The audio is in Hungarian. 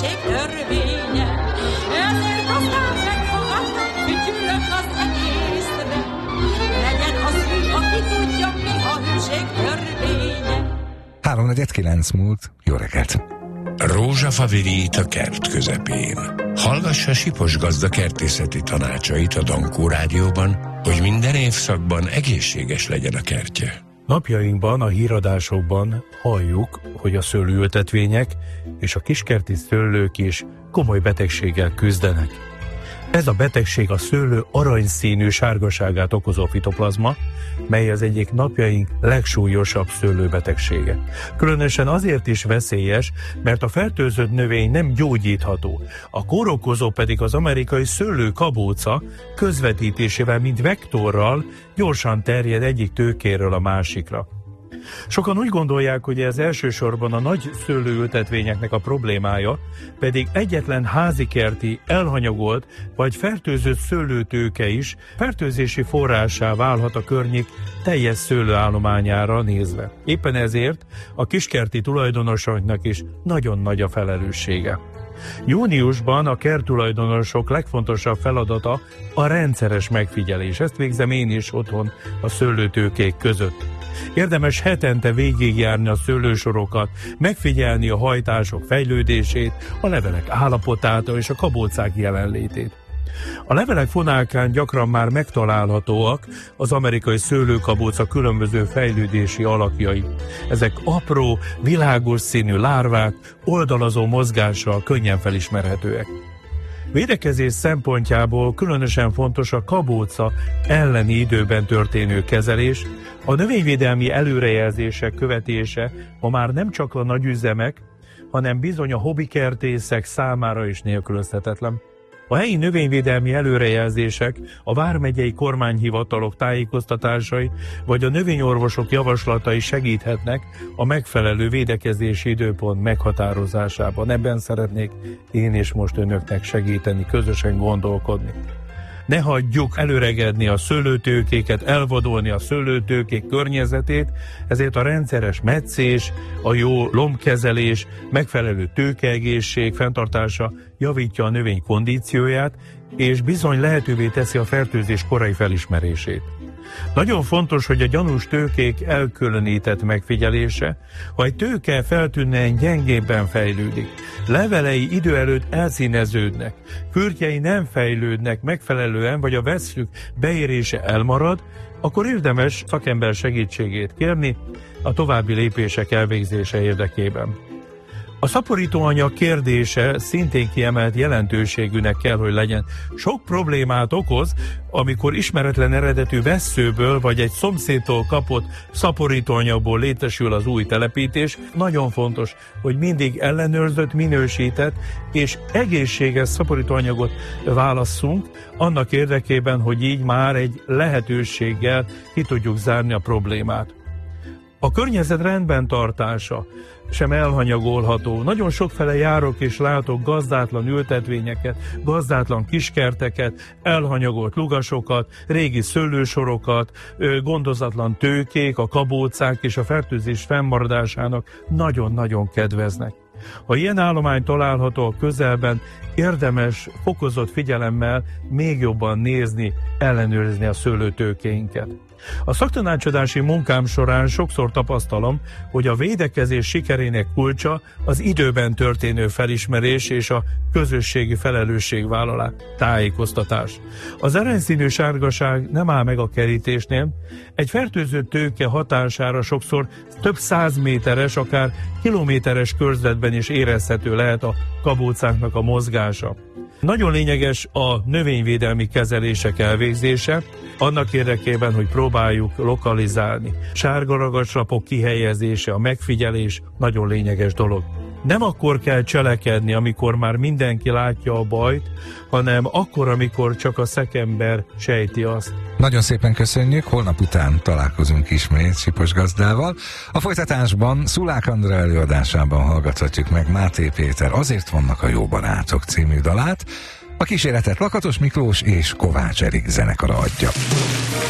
hűség törvénye. Ezért aztán megfogadnak, fütyülök az egészre. Legyen az hű, aki tudja, mi a hűség törvénye. 3:49 múlt. Jó reggelt! Rózsafa virít a kert közepén. Hallgassa Sipos gazda kertészeti tanácsait a Dankó Rádióban, hogy minden évszakban egészséges legyen a kertje. Napjainkban a híradásokban halljuk, hogy a szőlőültetvények és a kiskerti szőlők is komoly betegséggel küzdenek. Ez a betegség a szőlő aranyszínű sárgaságát okozó fitoplazma, mely az egyik napjaink legsúlyosabb szőlőbetegsége. Különösen azért is veszélyes, mert a fertőzött növény nem gyógyítható. A kórokozó pedig az amerikai szőlőkabóca közvetítésével, mint vektorral gyorsan terjed egyik tőkéről a másikra. Sokan úgy gondolják, hogy ez elsősorban a nagy szőlőültetvényeknek a problémája, pedig egyetlen házikerti, elhanyagolt vagy fertőzött szőlőtőke is fertőzési forrássá válhat a környék teljes szőlőállományára nézve. Éppen ezért a kiskerti tulajdonosoknak is nagyon nagy a felelőssége. Júniusban a kerttulajdonosok legfontosabb feladata a rendszeres megfigyelés. Ezt végzem én is otthon a szőlőtőkék között. Érdemes hetente végigjárni a szőlősorokat, megfigyelni a hajtások fejlődését, a levelek állapotát és a kabócák jelenlétét. A levelek fonákán gyakran már megtalálhatóak az amerikai szőlőkabóca különböző fejlődési alakjai. Ezek apró, világos színű lárvák, oldalazó mozgással könnyen felismerhetőek. Védekezés szempontjából különösen fontos a kabóca elleni időben történő kezelés, a növényvédelmi előrejelzések követése ma már nem csak a nagyüzemek, hanem bizony a hobbikertészek számára is nélkülözhetetlen. A helyi növényvédelmi előrejelzések, a vármegyei kormányhivatalok tájékoztatásai vagy a növényorvosok javaslatai segíthetnek a megfelelő védekezési időpont meghatározásában. Ebben szeretnék én is most önöknek segíteni, közösen gondolkodni. Ne hagyjuk előregedni a szőlőtőkéket, elvadolni a szőlőtőkék környezetét, ezért a rendszeres metszés, a jó lombkezelés, megfelelő tőkeegészség fenntartása javítja a növény kondícióját, és bizony lehetővé teszi a fertőzés korai felismerését. Nagyon fontos, hogy a gyanús tőkék elkülönített megfigyelése, ha egy tőke feltűnően gyengébben fejlődik, levelei idő előtt elszíneződnek, fürtjei nem fejlődnek megfelelően, vagy a vesszük beérése elmarad, akkor érdemes szakember segítségét kérni a további lépések elvégzése érdekében. A szaporítóanyag kérdése szintén kiemelt jelentőségűnek kell, hogy legyen. Sok problémát okoz, amikor ismeretlen eredetű vesszőből vagy egy szomszédtól kapott szaporítóanyagból létesül az új telepítés. Nagyon fontos, hogy mindig ellenőrzött, minősített és egészséges szaporítóanyagot válasszunk, annak érdekében, hogy így már egy lehetőséggel ki tudjuk zárni a problémát. A környezet rendben tartása sem elhanyagolható. Nagyon sokfele járok és látok gazdátlan ültetvényeket, gazdátlan kiskerteket, elhanyagolt lugasokat, régi szőlősorokat, gondozatlan tőkék, a kabócák és a fertőzés fennmaradásának nagyon-nagyon kedveznek. Ha ilyen állomány található a közelben, érdemes fokozott figyelemmel még jobban nézni, ellenőrizni a szőlőtőkéinket. A szaktanácsadási munkám során sokszor tapasztalom, hogy a védekezés sikerének kulcsa az időben történő felismerés és a közösségi felelősségvállalás, tájékoztatás. Az aranyszínű sárgaság nem áll meg a kerítésnél, egy fertőzött tőke hatására sokszor több 100 méteres, akár kilométeres körzetben is érezhető lehet a kabócáknak a mozgása. Nagyon lényeges a növényvédelmi kezelések elvégzése, annak érdekében, hogy próbáljuk lokalizálni. Sárgaragaslapok kihelyezése, a megfigyelés nagyon lényeges dolog. Nem akkor kell cselekedni, amikor már mindenki látja a bajt, hanem akkor, amikor csak a szakember sejti azt. Nagyon szépen köszönjük, holnap után találkozunk ismét Sipos gazdával. A folytatásban Szulák Andrea előadásában hallgathatjuk meg Máté Péter Azért vannak a jó barátok című dalát. A kíséretet Lakatos Miklós és Kovács Erik zenekara adja.